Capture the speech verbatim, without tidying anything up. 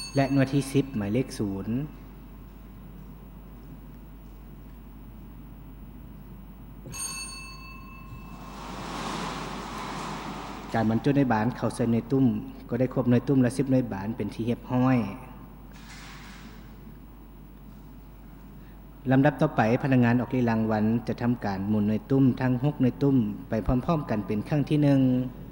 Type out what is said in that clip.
และหน่วยที่สิบหมายเลขศูนย์การบรรจุในบานเข้าใส่ในตุ้มก็ได้ครบในตุ้มและสิบในบานเป็นที่เรียบร้อยลำดับต่อไปพนักงานออกลีรางวัลจะทำการหมุนในตุ้มทั้งหกในตุ้มไปพร้อมๆกันเป็นครั้งที่หนึ่ง